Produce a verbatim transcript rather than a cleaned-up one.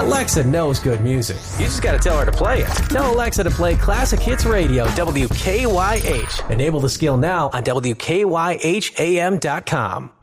Alexa knows good music. You just gotta tell her to play it. Tell Alexa to play Classic Hits Radio, W K Y H. Enable the skill now on W K Y H A M dot com.